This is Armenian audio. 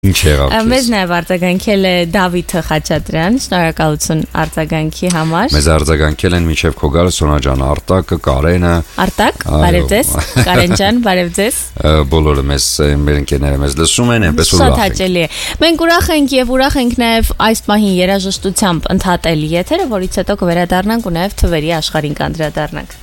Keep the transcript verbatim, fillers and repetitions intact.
Ինչ եղավ քեզ։ Մեզ նաև արձագանքել է Դավիթը Խաչատրյան, շնորհակալություն արձագանքի համար։ Մեզ արձագանքել են մինչև քո գալը Սոնա ջան, Արտակը, Կարենը։ Արտակ, բարև ձեզ։ Կարեն ջան, բարև ձեզ։ Բոլորը մեզ մեր ընկերները մեզ լսում են, այնպես որ Շատ հաճելի է։ Մենք ուրախ ենք եւ ուրախ ենք նաև այս պահին երաժշտությամբ ընդհատել եթերը, որից հետո կվերադառնանք ու նաև թվերի աշխարհին կանդրադառնանք։